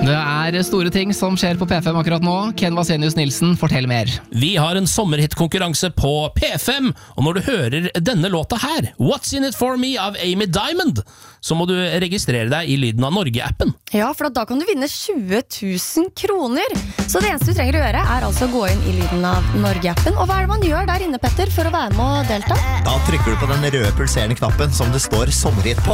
Det store ting som skjer på P5 akkurat nå. Ken Vasenius Nilsen, fortell mer. Vi har en sommerhitkonkurranse på P5, og når du hører denne låta her, What's In It For Me av Amy Diamond, så må du registrere deg i Lyden av Norge-appen. Ja, for da kan du vinne 20 000 kroner. Så det eneste du trenger å gjøre er altså å gå inn i Lyden av Norge-appen. Og hva er det man gjør der inne, Petter, for å være med og delta? Da trykker du på den røde pulserende knappen som det står sommerhit på.